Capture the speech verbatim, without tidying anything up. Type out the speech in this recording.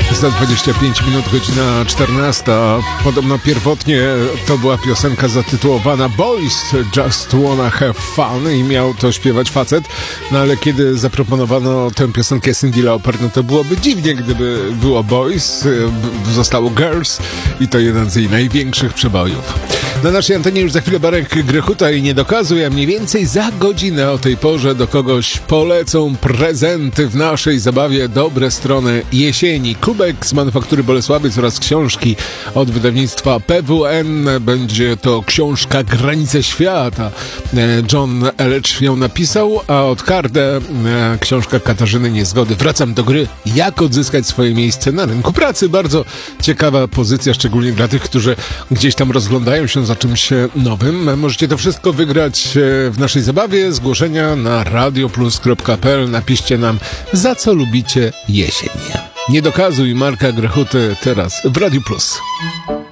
Za dwadzieścia pięć minut, godzina czternasta. Podobno pierwotnie to była piosenka zatytułowana Boys Just Wanna Have Fun i miał to śpiewać facet, no ale kiedy zaproponowano tę piosenkę Cyndi Lauper, no to byłoby dziwnie, gdyby było Boys, zostało Girls i to jeden z jej największych przebojów. Na naszej antenie już za chwilę Marek Grechuta i nie dokazuje, a mniej więcej za godzinę o tej porze do kogoś polecą prezenty w naszej zabawie Dobre Strony Jesieni. Kubek z Manufaktury Bolesławiec oraz książki od wydawnictwa P W N. Będzie to książka Granice Świata. John Elledge ją napisał, a od Kardę książka Katarzyny Niezgody. Wracam do gry. Jak odzyskać swoje miejsce na rynku pracy. Bardzo ciekawa pozycja, szczególnie dla tych, którzy gdzieś tam rozglądają się za czymś nowym. Możecie to wszystko wygrać w naszej zabawie. Zgłoszenia na radioplus kropka p l. Napiszcie nam, za co lubicie jesień. Nie dokazuj Marka Grechuty teraz w Radiu Plus.